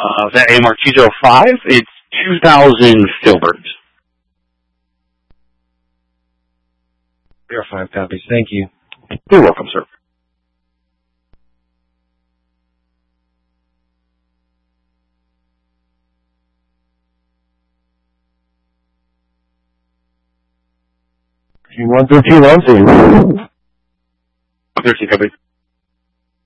That AMR 205, it's 2,000 Filbert. 05 copies. Thank you. You're welcome, sir. Team 113 on scene. 13 copy.